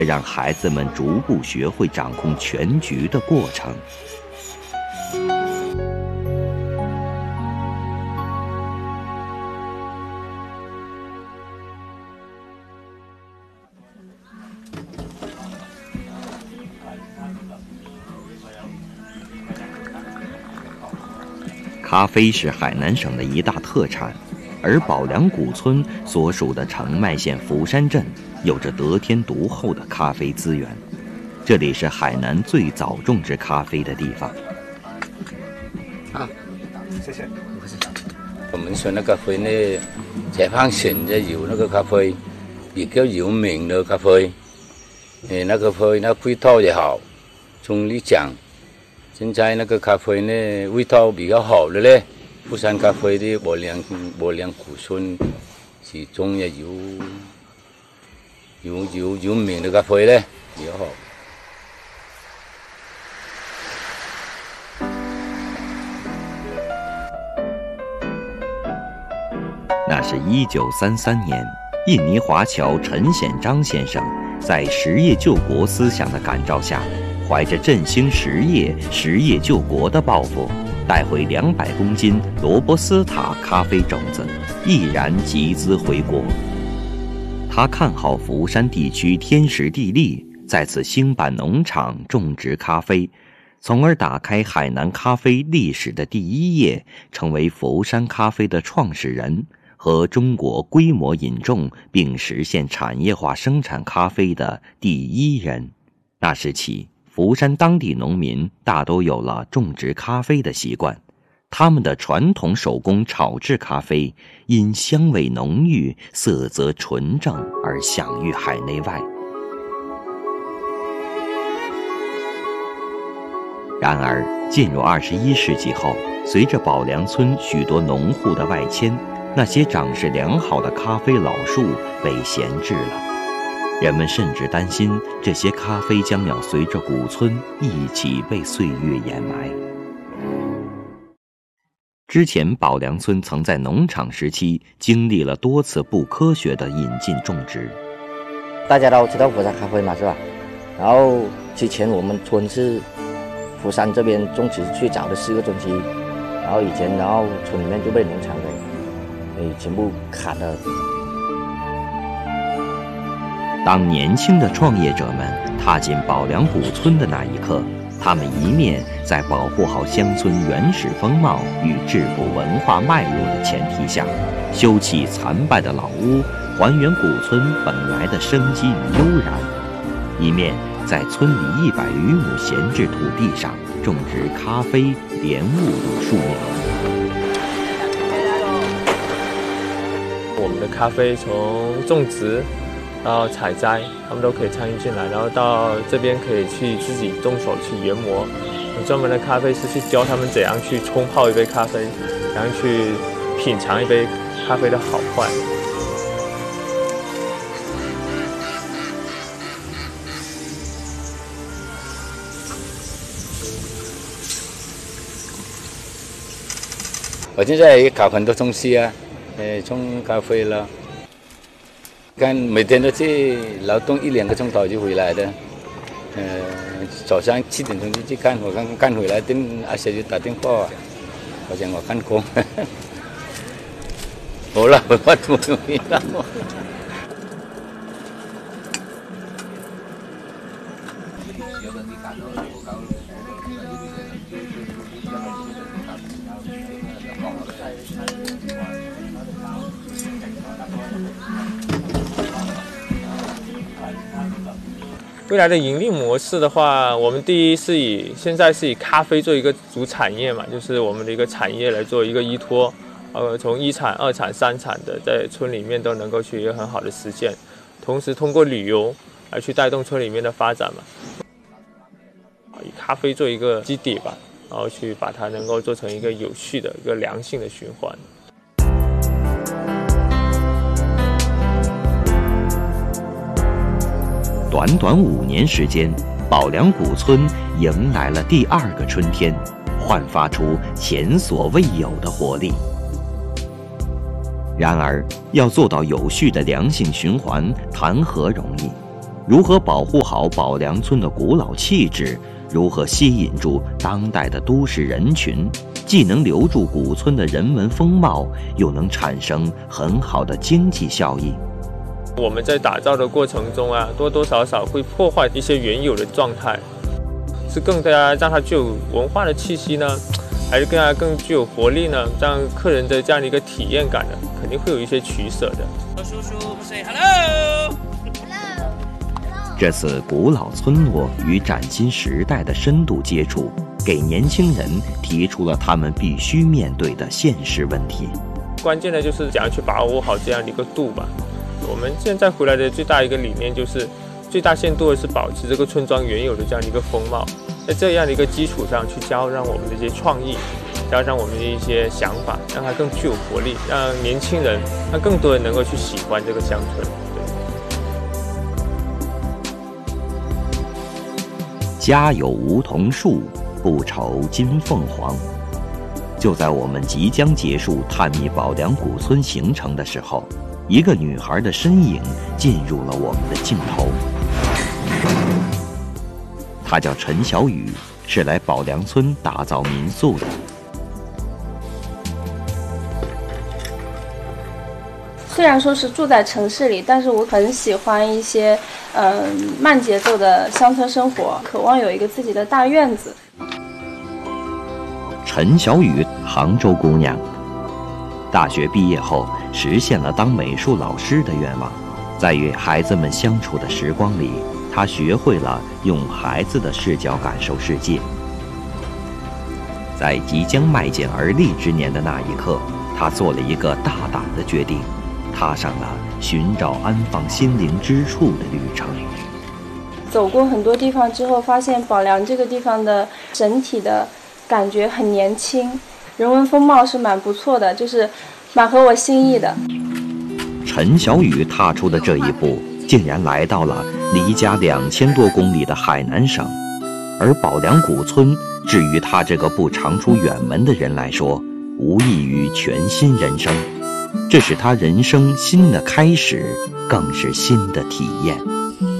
让孩子们逐步学会掌控全局的过程。咖啡是海南省的一大特产，而宝良古村所属的澄迈县福山镇有着得天独厚的咖啡资源，这里是海南最早种植咖啡的地方。 谢谢。我们说那咖啡呢，解放前就有那个咖啡，比较有名的咖啡。那咖啡那味道也好，中医讲。现在那个咖啡呢，味道比较好的嘞，福山咖啡的宝良古村其中也有名的咖啡嘞，比较好。 那是1933年，印尼华侨陈显章先生在实业救国思想的感召下，怀着振兴实业救国的抱负，带回200公斤罗伯斯塔咖啡种子，毅然集资回国。他看好福山地区天时地利，在此兴办农场种植咖啡，从而打开海南咖啡历史的第一页，成为福山咖啡的创始人和中国规模引种并实现产业化生产咖啡的第一人。那时起，福山当地农民大都有了种植咖啡的习惯，他们的传统手工炒制咖啡因香味浓郁、色泽纯正而享誉海内外。然而，进入21世纪后，随着宝良村许多农户的外迁，那些长势良好的咖啡老树被闲置了。人们甚至担心，这些咖啡将要随着古村一起被岁月掩埋。之前，宝良村曾在农场时期经历了多次不科学的引进种植。 大家都知道福山咖啡嘛，是吧？然后之前我们村是福山这边种植最早的4个村区，然后村里面就被农场给全部砍了。 当年轻的创业者们踏进宝良古村的那一刻，他们一面在保护好乡村原始风貌与质朴文化脉络的前提下，修葺残败的老屋，还原古村本来的生机与悠然；一面在村里100余亩闲置土地上种植咖啡、莲雾等树苗。 我们的咖啡从种植到采摘，他们都可以参与进来，然后到这边可以去自己动手去研磨。有专门的咖啡师去教他们怎样去冲泡一杯咖啡，怎样去品尝一杯咖啡的好坏。 我现在也搞很多东西啊，冲咖啡了。看每天都去劳动1-2个钟头就回来的，早上7点钟就去干，我刚干回来，阿姐就打电话，好像我干工，好了，我不同意了。 未来的盈利模式的话，我们第一现在是以咖啡做一个主产业嘛，就是我们的一个产业来做一个依托，从1产、2产、3产的在村里面都能够去一个很好的实现，同时通过旅游来去带动村里面的发展嘛，以咖啡做一个基底吧，然后去把它能够做成一个有序的一个良性的循环。 短短5年时间，宝良古村迎来了第2个春天，焕发出前所未有的活力。然而，要做到有序的良性循环，谈何容易？ 如何保护好宝梁村的古老气质，如何吸引住当代的都市人群，既能留住古村的人文风貌，又能产生很好的经济效益。 我们在打造的过程中啊，多多少少会破坏一些原有的状态，是更加让它具有文化的气息呢，还是更具有活力呢？让客人的这样的一个体验感呢，肯定会有一些取舍的。叔叔 say hello。 这次古老村落与崭新时代的深度接触，给年轻人提出了他们必须面对的现实问题。 关键的就是怎样去把握好这样的一个度吧。我们现在回来的最大一个理念就是，最大限度的是保持这个村庄原有的这样的一个风貌，在这样的一个基础上去加上我们的一些创意，加上我们的一些想法，让它更具有活力，让年轻人，让更多人能够去喜欢这个乡村。 家有梧桐树，不愁金凤凰。就在我们即将结束探秘宝梁古村行程的时候，一个女孩的身影进入了我们的镜头。她叫陈小雨，是来宝梁村打造民宿的。 虽然说是住在城市里，但是我很喜欢一些慢节奏的乡村生活，渴望有一个自己的大院子。 陈小雨，杭州姑娘，大学毕业后实现了当美术老师的愿望。在与孩子们相处的时光里，她学会了用孩子的视角感受世界。在即将迈进而立之年的那一刻，她做了一个大胆的决定，踏上了寻找安放心灵之处的旅程。 走过很多地方之后，发现宝梁这个地方的整体的感觉很年轻，人文风貌是蛮不错的，就是蛮合我心意的。 陈小雨踏出的这一步，竟然来到了离家2000多公里的海南省，而宝梁古村，至于他这个不常出远门的人来说，无异于全新人生。这是他人生新的开始，更是新的体验。